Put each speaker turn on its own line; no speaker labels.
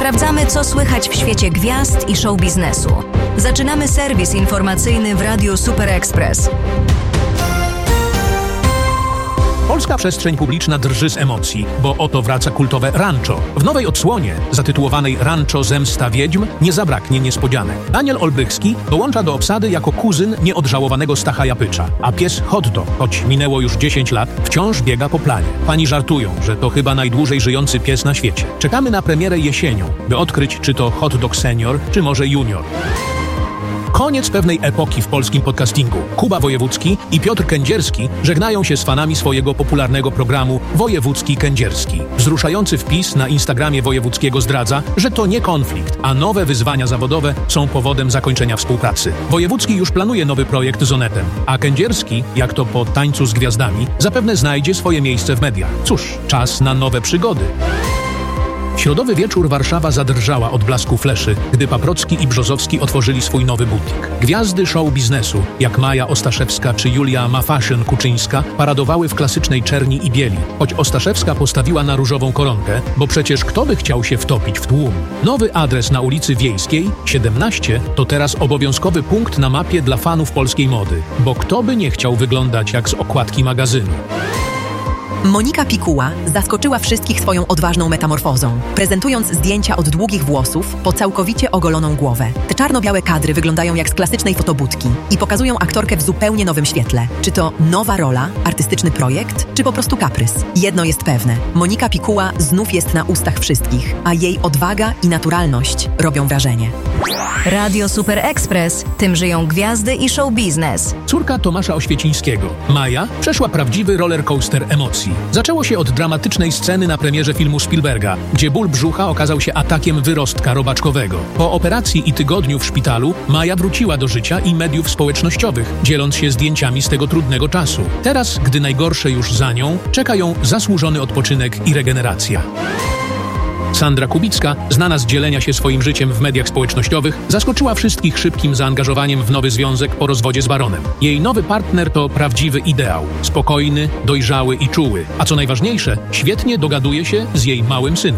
Sprawdzamy, co słychać w świecie gwiazd i show biznesu. Zaczynamy serwis informacyjny w Radiu Super Express.
Polska przestrzeń publiczna drży z emocji, bo oto wraca kultowe Rancho. W nowej odsłonie, zatytułowanej Rancho Zemsta Wiedźm, nie zabraknie niespodzianek. Daniel Olbrychski dołącza do obsady jako kuzyn nieodżałowanego Stacha Japycza, a pies Hot Dog, choć minęło już 10 lat, wciąż biega po planie. Fani żartują, że to chyba najdłużej żyjący pies na świecie. Czekamy na premierę jesienią, by odkryć, czy to Hot Dog Senior, czy może Junior. Koniec pewnej epoki w polskim podcastingu. Kuba Wojewódzki i Piotr Kędzierski żegnają się z fanami swojego popularnego programu Wojewódzki Kędzierski. Wzruszający wpis na Instagramie Wojewódzkiego zdradza, że to nie konflikt, a nowe wyzwania zawodowe są powodem zakończenia współpracy. Wojewódzki już planuje nowy projekt z Onetem, a Kędzierski, jak to po Tańcu z Gwiazdami, zapewne znajdzie swoje miejsce w mediach. Cóż, czas na nowe przygody. W środowy wieczór Warszawa zadrżała od blasku fleszy, gdy Paprocki i Brzozowski otworzyli swój nowy butik. Gwiazdy show biznesu, jak Maja Ostaszewska czy Julia Mafaszyn-Kuczyńska, paradowały w klasycznej czerni i bieli, choć Ostaszewska postawiła na różową koronkę, bo przecież kto by chciał się wtopić w tłum? Nowy adres na ulicy Wiejskiej, 17, to teraz obowiązkowy punkt na mapie dla fanów polskiej mody, bo kto by nie chciał wyglądać jak z okładki magazynu?
Monika Pikuła zaskoczyła wszystkich swoją odważną metamorfozą, prezentując zdjęcia od długich włosów po całkowicie ogoloną głowę. Te czarno-białe kadry wyglądają jak z klasycznej fotobudki i pokazują aktorkę w zupełnie nowym świetle. Czy to nowa rola, artystyczny projekt, czy po prostu kaprys? Jedno jest pewne. Monika Pikuła znów jest na ustach wszystkich, a jej odwaga i naturalność robią wrażenie.
Radio Super Express. Tym żyją gwiazdy i show biznes.
Córka Tomasza Oświecińskiego, Maja, przeszła prawdziwy rollercoaster emocji. Zaczęło się od dramatycznej sceny na premierze filmu Spielberga, gdzie ból brzucha okazał się atakiem wyrostka robaczkowego. Po operacji i tygodniu w szpitalu Maja wróciła do życia i mediów społecznościowych, dzieląc się zdjęciami z tego trudnego czasu. Teraz, gdy najgorsze już za nią, czeka ją zasłużony odpoczynek i regeneracja. Sandra Kubicka, znana z dzielenia się swoim życiem w mediach społecznościowych, zaskoczyła wszystkich szybkim zaangażowaniem w nowy związek po rozwodzie z Baronem. Jej nowy partner to prawdziwy ideał. Spokojny, dojrzały i czuły. A co najważniejsze, świetnie dogaduje się z jej małym synkiem.